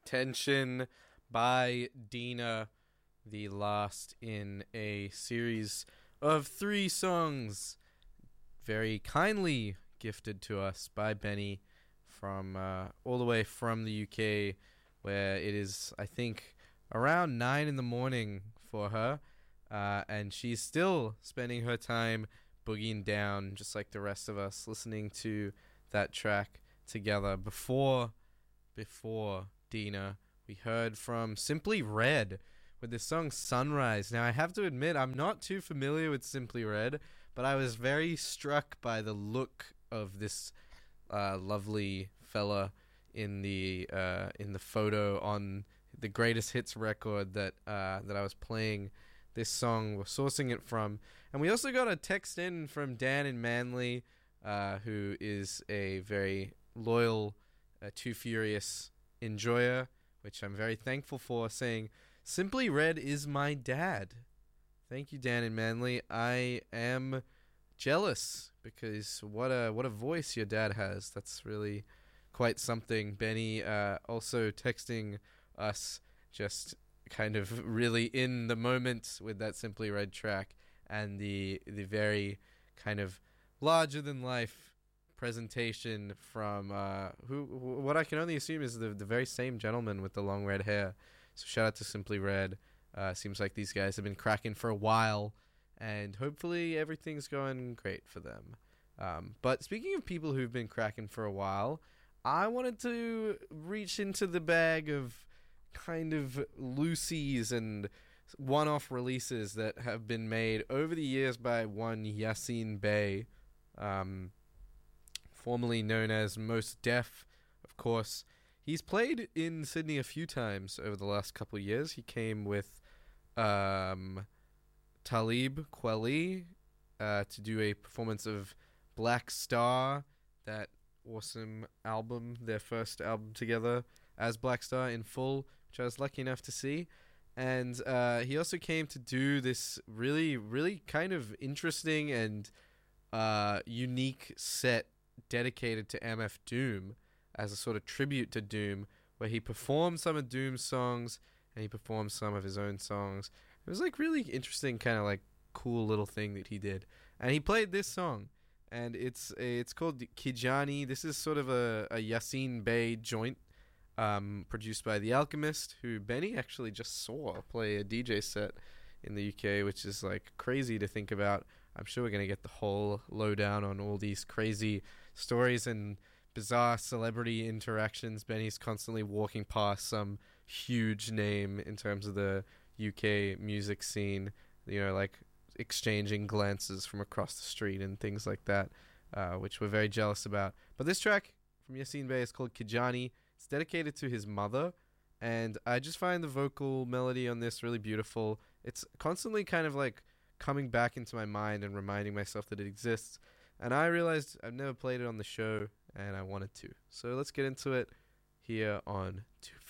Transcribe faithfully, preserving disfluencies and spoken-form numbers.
Tension by Dina, the last in a series of three songs very kindly gifted to us by Benny from uh, all the way from the U K, where it is, I think, around nine in the morning for her, uh, and she's still spending her time boogieing down just like the rest of us, listening to that track together. Before, before Dina, we heard from Simply Red with the song Sunrise. Now, I have to admit, I'm not too familiar with Simply Red, but I was very struck by the look of this uh, lovely fella in the uh, in the photo on the Greatest Hits record that uh, that I was playing this song, we're sourcing it from. And we also got a text in from Dan in Manly, uh, who is a very loyal uh, Too Furious enjoyer, which I'm very thankful for, saying, Simply Red is my dad. Thank you, Dan in Manly. I am jealous because what a what a voice your dad has. That's really quite something. Benny uh, also texting us, just kind of really in the moment with that Simply Red track and the the very kind of larger than life presentation from uh, who what I can only assume is the the very same gentleman with the long red hair. So shout out to Simply Red. Uh, seems like these guys have been cracking for a while, and hopefully everything's going great for them. Um, but speaking of people who've been cracking for a while, I wanted to reach into the bag of kind of loosies and one-off releases that have been made over the years by one Yasin Bey, um, formerly known as Most Def, of course. He's played in Sydney a few times over the last couple of years. He came with um, Talib Kweli uh, to do a performance of Black Star, that awesome album, their first album together as Black Star in full, which I was lucky enough to see. And uh, he also came to do this really, really kind of interesting and uh, unique set dedicated to M F Doom as a sort of tribute to Doom, where he performed some of Doom's songs and he performed some of his own songs. It was like really interesting, kind of like cool little thing that he did. And he played this song, and it's it's called Kijani. This is sort of a, a Yasin Bey joint, um, produced by The Alchemist, who Benny actually just saw play a D J set in the U K, which is like crazy to think about. I'm sure we're going to get the whole lowdown on all these crazy stories and bizarre celebrity interactions. Benny's constantly walking past some huge name in terms of the U K music scene, you know, like exchanging glances from across the street and things like that, uh, which we're very jealous about. But this track from Yasin Bey is called Kijani. It's dedicated to his mother, and I just find the vocal melody on this really beautiful. It's constantly kind of like coming back into my mind and reminding myself that it exists. And I realized I've never played it on the show, and I wanted to. So let's get into it here on Too